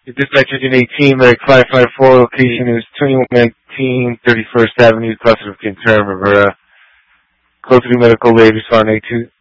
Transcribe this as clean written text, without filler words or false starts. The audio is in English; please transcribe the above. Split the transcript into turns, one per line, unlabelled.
Dispatcher Agent 18, Medic 554, location is 2119 31st Avenue, Cluster of Quintero, Rivera. Code 3 Medical, late respond